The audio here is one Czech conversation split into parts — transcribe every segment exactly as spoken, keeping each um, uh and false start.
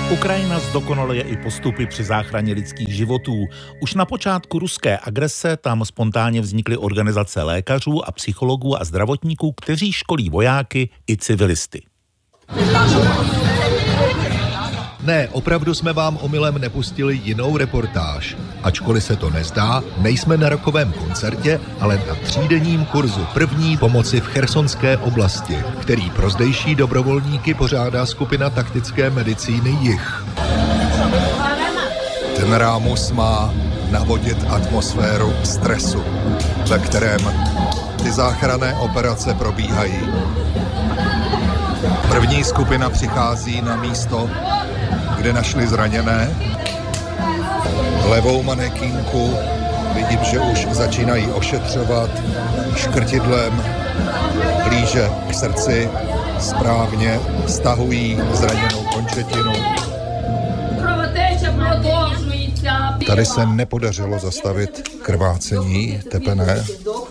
Ukrajina zdokonaluje i postupy při záchraně lidských životů. Už na počátku ruské agrese tam spontánně vznikly organizace lékařů a psychologů a zdravotníků, kteří školí vojáky i civilisty. Ne, opravdu jsme vám omylem nepustili jinou reportáž. Ačkoliv se to nezdá, nejsme na rokovém koncertě, ale na třídenním kurzu první pomoci v chersonské oblasti, který pro zdejší dobrovolníky pořádá skupina taktické medicíny Jih. Ten rámus má navodit atmosféru stresu, ve kterém ty záchranné operace probíhají. První skupina přichází na místo, kde našli zraněné. Levou manekínku vidím, že už začínají ošetřovat škrtidlem blíže k srdci, správně stahují zraněnou končetinu. Tady se nepodařilo zastavit krvácení tepené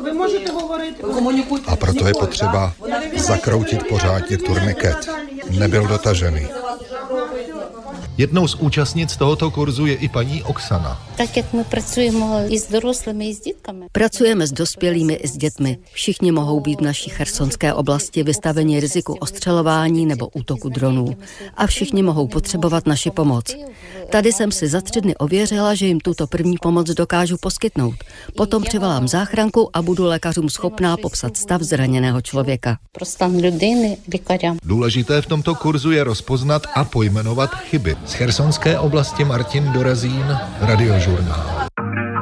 a proto je potřeba zakroutit pořádně turniket. Nebyl dotažený. Jednou z účastnic tohoto kurzu je i paní Oksana. Tak jak my pracujeme i s doroslými, i s dětkami. Pracujeme s dospělými i s dětmi. Všichni mohou být v naší chersonské oblasti vystaveni riziku ostřelování nebo útoku dronů. A všichni mohou potřebovat naši pomoc. Tady jsem si za tři dny ověřila, že jim tuto první pomoc dokážu poskytnout. Potom přivolám záchranku a budu lékařům schopná popsat stav zraněného člověka. Pro stan lidiny lékařám. Důležité v tomto kurzu je rozpoznat a pojmenovat chyby. Z chersonské oblasti Martin Dorazín, Radiožurnál.